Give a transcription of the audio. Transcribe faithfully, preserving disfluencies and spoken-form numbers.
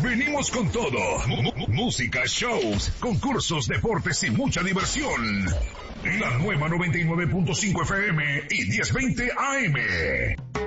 Venimos con todo. M- m- música, shows, concursos, deportes y mucha diversión. La nueva noventa y nueve punto cinco F M y diez veinte A M.